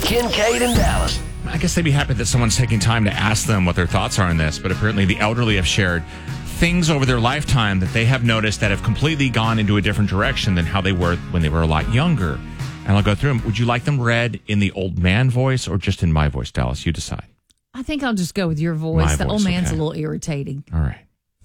Kincaid and Dallas. I guess they'd be happy that someone's taking time to ask them what their thoughts are on this, but apparently the elderly have shared things over their lifetime that they have noticed that have completely gone into a different direction than how they were when they were a lot younger. And I'll go through them. Would you like them read in the old man voice or just in my voice, Dallas? You decide. I think I'll just go with your voice. The old man's okay. a little irritating. All right.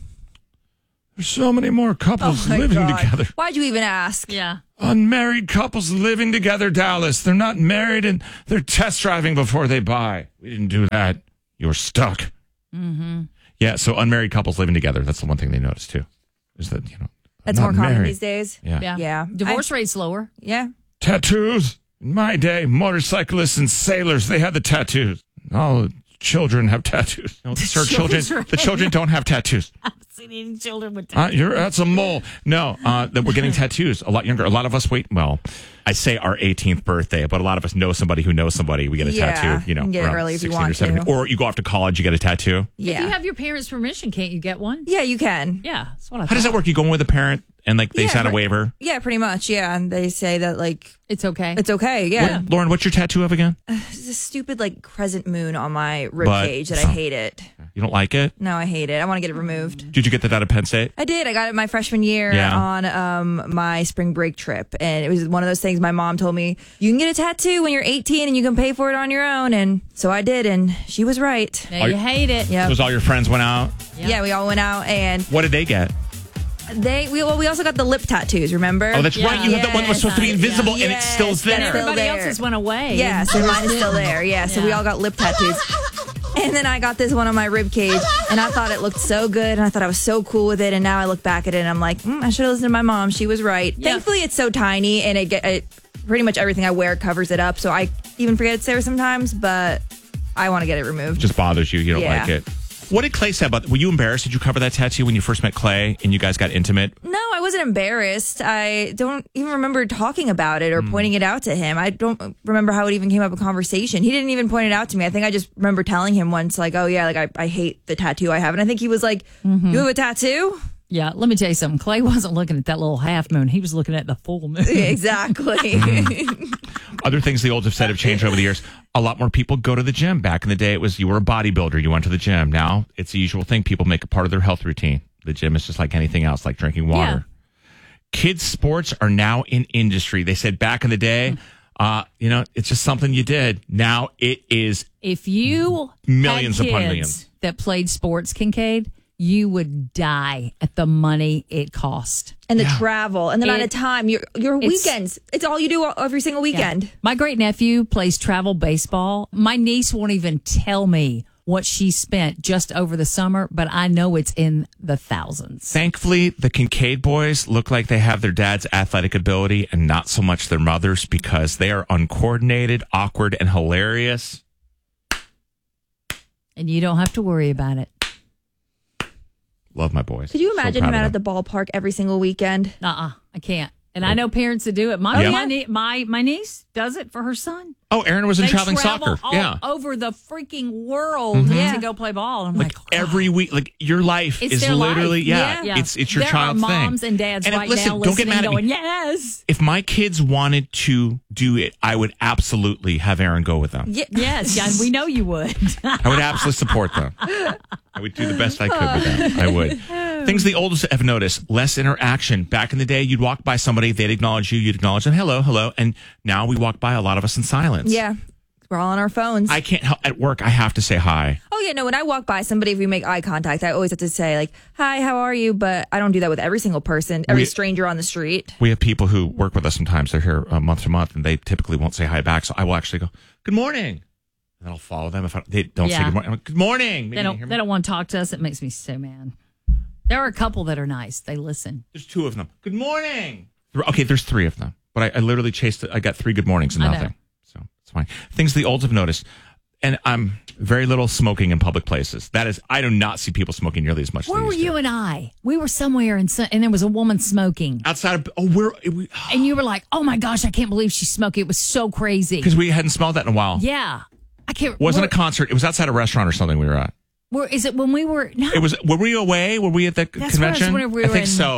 There's so many more couples living together. Why'd you even ask? Yeah. Unmarried couples living together, Dallas. They're not married and they're test driving before they buy. We didn't do that. You're stuck. Mm-hmm. Yeah, so unmarried couples living together. That's the one thing they noticed, too. Is that, that's more common these days. Yeah. Divorce rate's lower. Yeah. Tattoos. In my day, motorcyclists and sailors, they had the tattoos. All children have tattoos. No, sir, the children don't have tattoos. I've seen any children with tattoos. That's a mole. No, that we're getting tattoos a lot younger. A lot of us wait. Well, I say our 18th birthday, but a lot of us know somebody who knows somebody. We get a tattoo. You can get it early if you want to. Or you go off to college, you get a tattoo. Yeah. If you have your parents' permission, can't you get one? Yeah, you can. Yeah, that's what I thought. How does that work? You go in with a parent and they sign a waiver? Yeah, pretty much. Yeah, and they say that it's okay. It's okay. Yeah. Lauren, what's your tattoo of again? It's a stupid crescent moon on my rib cage that I hate it. You don't like it? No, I hate it. I want to get it removed. Did you get that out of Penn State? I did. I got it my freshman year on my spring break trip. And it was one of those things my mom told me, you can get a tattoo when you're 18 and you can pay for it on your own. And so I did. And she was right. Now you hate it. Yep. Because all your friends went out? Yep. Yeah, we all went out. And what did they get? We also got the lip tattoos, remember? Oh, that's right. You had the one that was supposed to be invisible, and it's still there. And everybody else's went away. Yeah, so mine is still there. Yeah, so we all got lip tattoos. And then I got this one on my rib cage, and I thought it looked so good, and I thought I was so cool with it. And now I look back at it, and I'm like, I should have listened to my mom. She was right. Yeah. Thankfully, it's so tiny, and it pretty much everything I wear covers it up. So I even forget it's there sometimes, but I want to get it removed. It just bothers you. You don't like it. What did Clay say about? Were you embarrassed? Did you cover that tattoo when you first met Clay and you guys got intimate? No, I wasn't embarrassed. I don't even remember talking about it or pointing it out to him. I don't remember how it even came up in conversation. He didn't even point it out to me. I think I just remember telling him once, oh yeah, I hate the tattoo I have. And I think he was like, You have a tattoo? Yeah, let me tell you something. Clay wasn't looking at that little half moon. He was looking at the full moon. Exactly. Other things the olds have said have changed over the years. A lot more people go to the gym. Back in the day, it was you were a bodybuilder, you went to the gym. Now, it's the usual thing. People make it part of their health routine. The gym is just like anything else, like drinking water. Yeah. Kids' sports are now in industry. They said back in the day, it's just something you did. Now it is if you millions had upon kids millions that played sports, Kincaid, you would die at the money it cost. And the travel and the amount of time. Your weekends. It's all you do every single weekend. Yeah. My great nephew plays travel baseball. My niece won't even tell me what she spent just over the summer, but I know it's in the thousands. Thankfully, the Kincaid boys look like they have their dad's athletic ability and not so much their mother's because they are uncoordinated, awkward, and hilarious. And you don't have to worry about it. Love my boys. Could you imagine him out at the ballpark every single weekend? I can't. And I know parents that do it. My niece does it for her son. Oh, Aaron was in traveling soccer. All over the freaking world to go play ball. And I'm like every week, your life is literally, it's your child's thing. There are moms and dads now don't get mad at me. going, yes. If my kids wanted to do it, I would absolutely have Aaron go with them. Yes, John, we know you would. I would absolutely support them. I would do the best I could with them. I would. Things the oldest have noticed, less interaction. Back in the day, you'd walk by somebody, they'd acknowledge you, you'd acknowledge them, hello. And now we walk by a lot of us in silence. Yeah. We're all on our phones. I can't help. At work, I have to say hi. Oh, yeah. No, when I walk by somebody, if we make eye contact, I always have to say, hi, how are you? But I don't do that with every single person, every stranger on the street. We have people who work with us sometimes. They're here month to month, and they typically won't say hi back. So I will actually go, good morning. And I'll follow them. If they don't say good morning, I'm like, good morning. They don't want to talk to us. It makes me so mad. There are a couple that are nice. They listen. There's two of them. Good morning. Okay, there's three of them. But I literally chased it. I got 3 good mornings and nothing. So it's fine. Things the olds have noticed. And I'm very little smoking in public places. That is, I do not see people smoking nearly as much. Where were you and I? We were somewhere and there was a woman smoking. Outside of, and you were like, oh my gosh, I can't believe she's smoking. It was so crazy. Because we hadn't smelled that in a while. Yeah. I can't. Wasn't a concert. It was outside a restaurant or something we were at. Is it when we were? No. It was. Were we away? Were we at the convention? We I think so.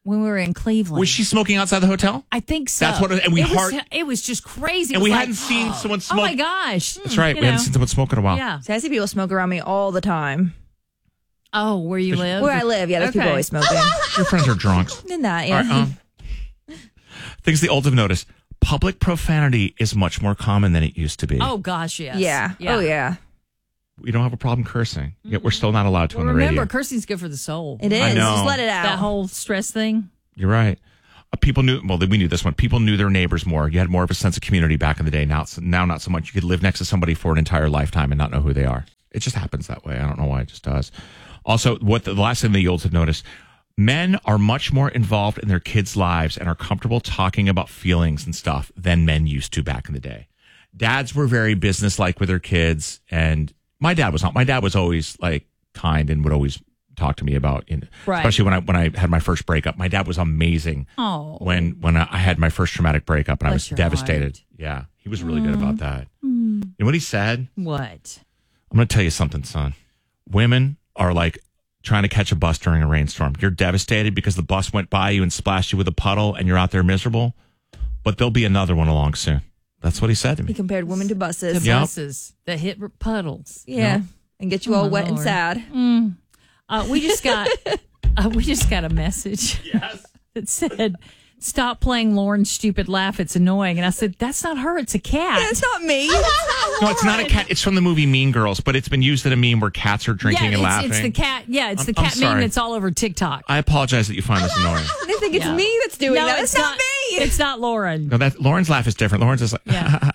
when we were in Cleveland. Was she smoking outside the hotel? I think so. That's what, and we it was just crazy. And it was we like, hadn't seen someone smoke. Oh my gosh. That's right. We hadn't seen someone smoke in a while. Yeah. See, I see people smoke around me all the time. Oh, where you live? Where I live, yeah, there's people always smoking. Your friends are drunks. In that, yeah. All right, things the old have noticed. Public profanity is much more common than it used to be. Oh gosh, yes. Yeah. Oh yeah. We don't have a problem cursing, yet we're still not allowed to on the Remember, radio. cursing's good for the soul. It is. I know. Just let it out. That whole stress thing. You're right. People knew, well, we knew this one. People knew their neighbors more. You had more of a sense of community back in the day. Now not so much. You could live next to somebody for an entire lifetime and not know who they are. It just happens that way. I don't know why, it just does. Also, what the last thing the olds have noticed, men are much more involved in their kids' lives and are comfortable talking about feelings and stuff than men used to back in the day. Dads were very businesslike with their kids, and my dad was not. My dad was always like kind and would always talk to me about, Right. especially when I had my first breakup. My dad was amazing. Oh. When I had my first traumatic breakup, and I was Bless your devastated. heart. Yeah, he was really good about that. You know what he said? What? I'm going to tell you something, son. Women are like trying to catch a bus during a rainstorm. You're devastated because the bus went by you and splashed you with a puddle and you're out there miserable, but there'll be another one along soon. That's what he said to me. He compared women to buses. The buses that hit puddles. Yeah. And get you all wet and Lord. sad. We just got a message that said, "Stop playing Lauren's stupid laugh. It's annoying." And I said, "That's not her. It's a cat." That's not me. No, it's not a cat. It's from the movie Mean Girls, but it's been used in a meme where cats are drinking and laughing. It's the cat. Yeah, it's the I'm cat meme sorry. that's all over TikTok. I apologize that you find this annoying. I think it's Yeah. me that's doing no, that. it's It's not me. It's not Lauren. No, Lauren's laugh is different. Lauren's is like, Yeah.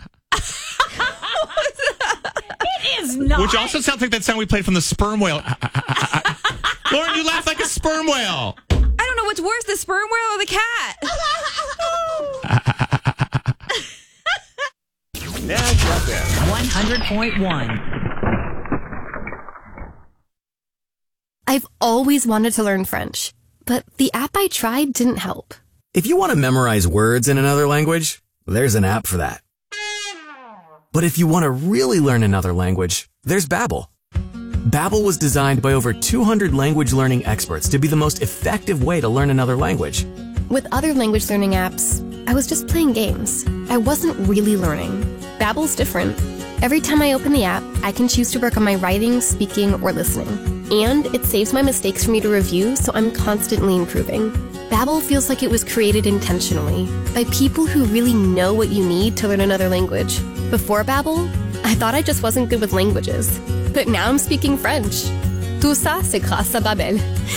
It is not. which also sounds like that sound we played from the sperm whale. Lauren, you laugh like a sperm whale. I don't know what's worse, the sperm whale or the cat. Nash FM. 100.1. I've always wanted to learn French, but the app I tried didn't help. If you want to memorize words in another language, there's an app for that. But if you want to really learn another language, there's Babbel. Babbel was designed by over 200 language learning experts to be the most effective way to learn another language. With other language learning apps, I was just playing games. I wasn't really learning. Babbel's different. Every time I open the app, I can choose to work on my writing, speaking, or listening. And it saves my mistakes for me to review, so I'm constantly improving. Babbel feels like it was created intentionally by people who really know what you need to learn another language. Before Babbel, I thought I just wasn't good with languages. But now I'm speaking French. Tout ça, c'est grâce à Babbel.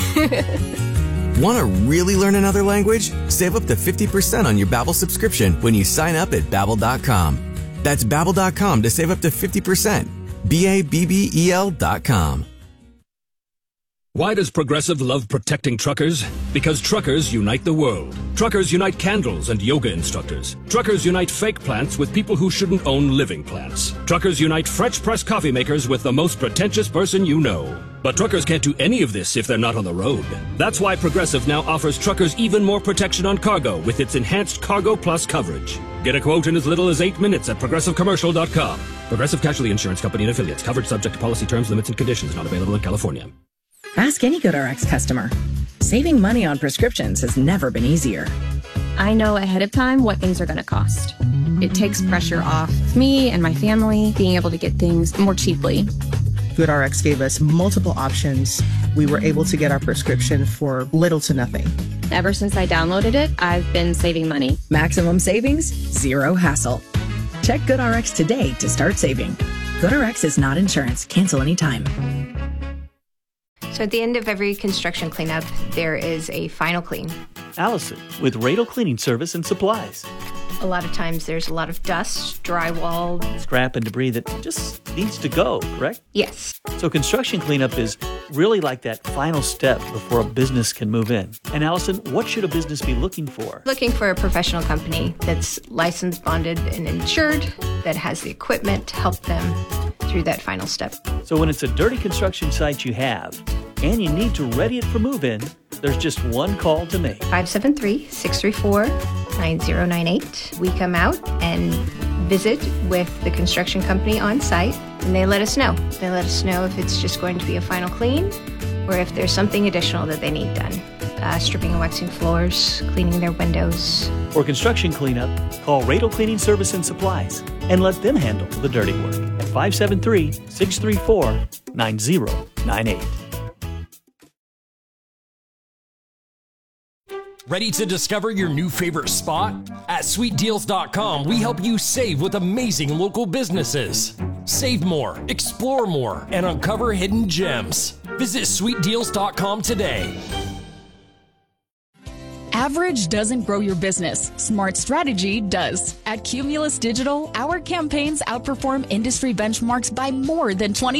Want to really learn another language? Save up to 50% on your Babbel subscription when you sign up at Babbel.com. That's Babbel.com to save up to 50%. Babbel.com. Why does Progressive love protecting truckers? Because truckers unite the world. Truckers unite candles and yoga instructors. Truckers unite fake plants with people who shouldn't own living plants. Truckers unite French press coffee makers with the most pretentious person you know. But truckers can't do any of this if they're not on the road. That's why Progressive now offers truckers even more protection on cargo with its enhanced Cargo Plus coverage. Get a quote in as little as 8 minutes at ProgressiveCommercial.com. Progressive Casualty Insurance Company and Affiliates. Coverage subject to policy terms, limits, and conditions. Not available in California. Ask any GoodRx customer. Saving money on prescriptions has never been easier. I know ahead of time what things are going to cost. It takes pressure off me and my family being able to get things more cheaply. GoodRx gave us multiple options. We were able to get our prescription for little to nothing. Ever since I downloaded it, I've been saving money. Maximum savings, zero hassle. Check GoodRx today to start saving. GoodRx is not insurance. Cancel anytime. So at the end of every construction cleanup, there is a final clean. Allison with Radel Cleaning Service and Supplies. A lot of times there's a lot of dust, drywall, Scrap and debris that just needs to go, correct? Yes. So construction cleanup is really like that final step before a business can move in. And Allison, what should a business be looking for? Looking for a professional company that's licensed, bonded, and insured, that has the equipment to help them through that final step. So when it's a dirty construction site you have, and you need to ready it for move-in, there's just one call to make. 573-634-9098. We come out and visit with the construction company on site, and they let us know. They let us know if it's just going to be a final clean or if there's something additional that they need done. stripping and waxing floors, cleaning their windows. For construction cleanup, call Radel Cleaning Service and Supplies and let them handle the dirty work at 573-634-9098. Ready to discover your new favorite spot? At sweetdeals.com, we help you save with amazing local businesses. Save more, explore more, and uncover hidden gems. Visit sweetdeals.com today. Average doesn't grow your business. Smart strategy does. At Cumulus Digital, our campaigns outperform industry benchmarks by more than 20%.